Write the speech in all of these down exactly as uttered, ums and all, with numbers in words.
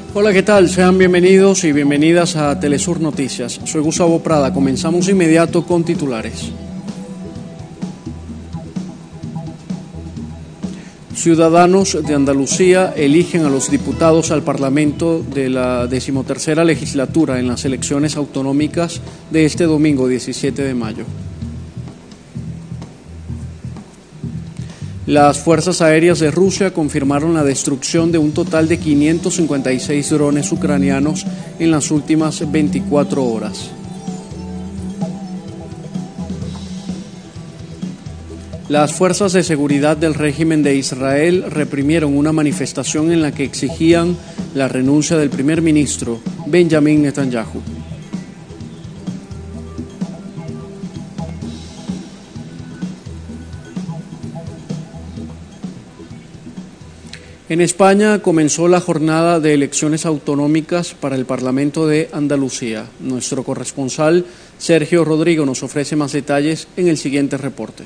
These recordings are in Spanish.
Hola, ¿qué tal? Sean bienvenidos y bienvenidas a Telesur Noticias. Soy Gustavo Prada. Comenzamos inmediato con titulares. Ciudadanos de Andalucía eligen a los diputados al Parlamento de la decimotercera legislatura en las elecciones autonómicas de este domingo diecisiete de mayo. Las fuerzas aéreas de Rusia confirmaron la destrucción de un total de quinientos cincuenta y seis drones ucranianos en las últimas veinticuatro horas. Las fuerzas de seguridad del régimen de Israel reprimieron una manifestación en la que exigían la renuncia del primer ministro Benjamin Netanyahu. En España comenzó la jornada de elecciones autonómicas para el Parlamento de Andalucía. Nuestro corresponsal Sergio Rodrigo nos ofrece más detalles en el siguiente reporte.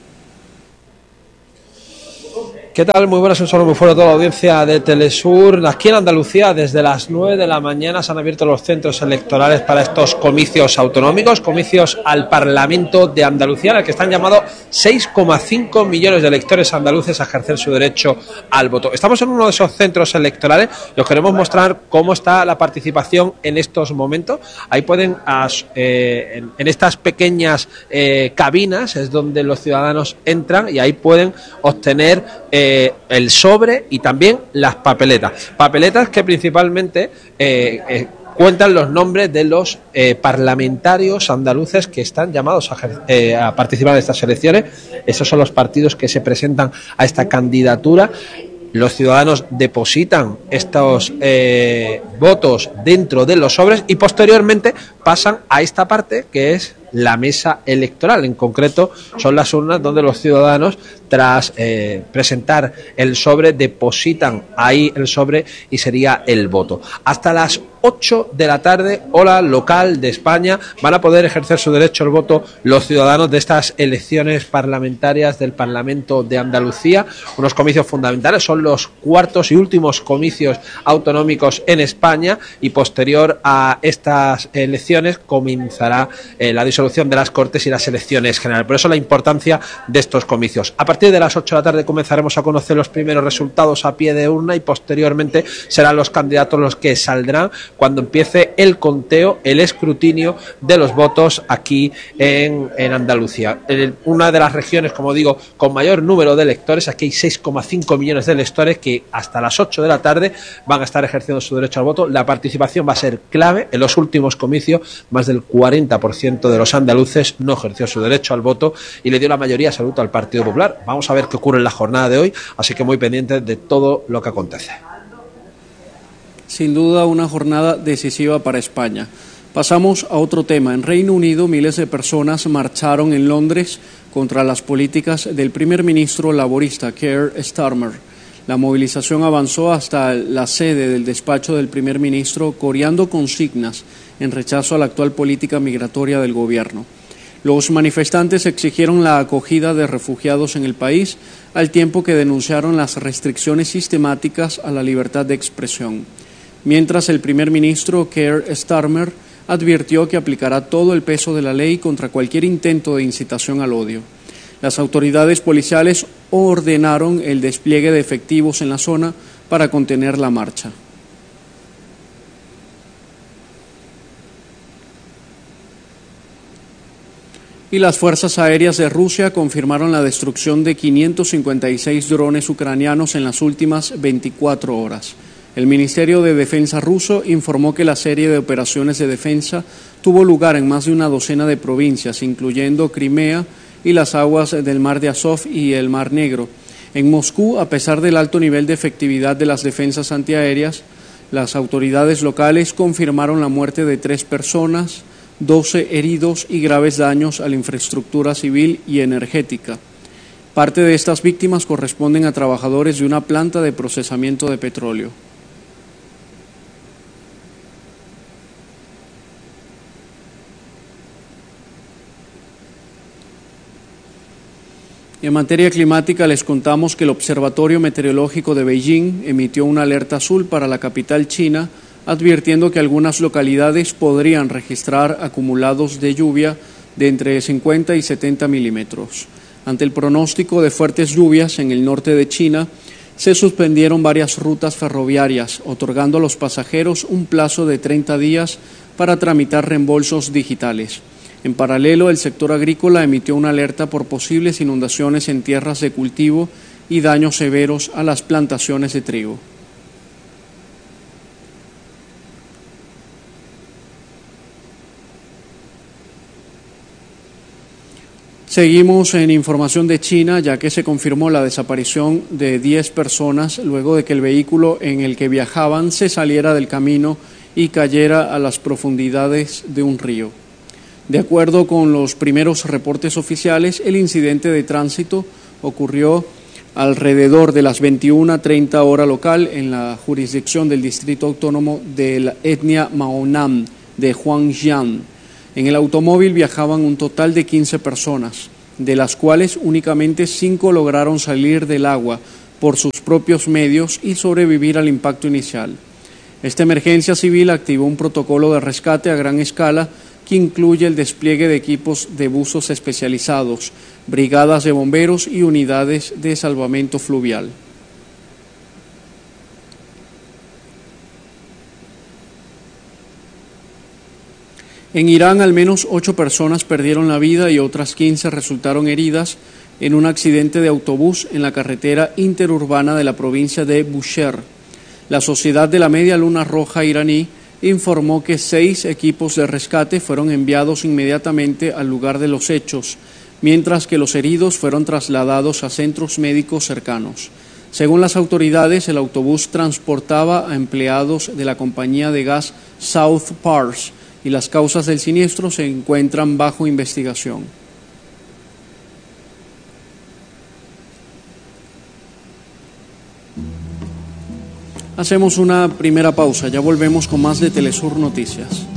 ¿Qué tal? Muy buenas, un saludo muy fuerte a toda la audiencia de Telesur. Aquí en Andalucía, desde las nueve de la mañana se han abierto los centros electorales para estos comicios autonómicos, comicios al Parlamento de Andalucía, en el que están llamados seis coma cinco millones de electores andaluces a ejercer su derecho al voto. Estamos en uno de esos centros electorales y os queremos mostrar cómo está la participación en estos momentos. Ahí pueden, eh, en, en estas pequeñas eh, cabinas, es donde los ciudadanos entran y ahí pueden obtener eh, el sobre y también las papeletas. Papeletas que principalmente eh, eh, cuentan los nombres de los eh, parlamentarios andaluces que están llamados a, eh, a participar en estas elecciones. Esos son los partidos que se presentan a esta candidatura. Los ciudadanos depositan estos eh, votos dentro de los sobres y posteriormente pasan a esta parte que es la mesa electoral. En concreto son las urnas donde los ciudadanos, tras eh, presentar el sobre, depositan ahí el sobre y sería el voto. Hasta las ocho de la tarde, hora local de España, van a poder ejercer su derecho al voto los ciudadanos de estas elecciones parlamentarias del Parlamento de Andalucía. Unos comicios fundamentales, son los cuartos y últimos comicios autonómicos en España y posterior a estas elecciones comenzará eh, la disolución de las Cortes y las elecciones generales. Por eso la importancia de estos comicios. A partir de las ocho de la tarde comenzaremos a conocer los primeros resultados a pie de urna y posteriormente serán los candidatos los que saldrán cuando empiece el conteo, el escrutinio de los votos aquí en, en Andalucía. En una de las regiones, como digo, con mayor número de electores. Aquí hay seis coma cinco millones de electores que hasta las ocho de la tarde van a estar ejerciendo su derecho al voto. La participación va a ser clave. En los últimos comicios, más del cuarenta por ciento de los andaluces no ejerció su derecho al voto y le dio la mayoría absoluta al Partido Popular. Vamos a ver qué ocurre en la jornada de hoy, así que muy pendientes de todo lo que acontece. Sin duda una jornada decisiva para España. Pasamos a otro tema. En Reino Unido, miles de personas marcharon en Londres contra las políticas del primer ministro laborista Keir Starmer. La movilización avanzó hasta la sede del despacho del primer ministro, coreando consignas en rechazo a la actual política migratoria del gobierno. Los manifestantes exigieron la acogida de refugiados en el país, al tiempo que denunciaron las restricciones sistemáticas a la libertad de expresión. Mientras el primer ministro Keir Starmer advirtió que aplicará todo el peso de la ley contra cualquier intento de incitación al odio. Las autoridades policiales ordenaron el despliegue de efectivos en la zona para contener la marcha. Y las fuerzas aéreas de Rusia confirmaron la destrucción de quinientos cincuenta y seis drones ucranianos en las últimas veinticuatro horas. El Ministerio de Defensa ruso informó que la serie de operaciones de defensa tuvo lugar en más de una docena de provincias, incluyendo Crimea y las aguas del Mar de Azov y el Mar Negro. En Moscú, a pesar del alto nivel de efectividad de las defensas antiaéreas, las autoridades locales confirmaron la muerte de tres personas, doce heridos y graves daños a la infraestructura civil y energética. Parte de estas víctimas corresponden a trabajadores de una planta de procesamiento de petróleo. En materia climática les contamos que el Observatorio Meteorológico de Beijing emitió una alerta azul para la capital china, advirtiendo que algunas localidades podrían registrar acumulados de lluvia de entre cincuenta y setenta milímetros. Ante el pronóstico de fuertes lluvias en el norte de China, se suspendieron varias rutas ferroviarias, otorgando a los pasajeros un plazo de treinta días para tramitar reembolsos digitales. En paralelo, el sector agrícola emitió una alerta por posibles inundaciones en tierras de cultivo y daños severos a las plantaciones de trigo. Seguimos en información de China, ya que se confirmó la desaparición de diez personas luego de que el vehículo en el que viajaban se saliera del camino y cayera a las profundidades de un río. De acuerdo con los primeros reportes oficiales, el incidente de tránsito ocurrió alrededor de las veintiuna treinta hora local en la jurisdicción del distrito autónomo de la etnia Maonam de Huangjiang. En el automóvil viajaban un total de quince personas, de las cuales únicamente cinco lograron salir del agua por sus propios medios y sobrevivir al impacto inicial. Esta emergencia civil activó un protocolo de rescate a gran escala que incluye el despliegue de equipos de buzos especializados, brigadas de bomberos y unidades de salvamento fluvial. En Irán, al menos ocho personas perdieron la vida y otras quince resultaron heridas en un accidente de autobús en la carretera interurbana de la provincia de Bushehr. La Sociedad de la Media Luna Roja iraní informó que seis equipos de rescate fueron enviados inmediatamente al lugar de los hechos, mientras que los heridos fueron trasladados a centros médicos cercanos. Según las autoridades, el autobús transportaba a empleados de la compañía de gas South Pars y las causas del siniestro se encuentran bajo investigación. Hacemos una primera pausa, ya volvemos con más de Telesur Noticias.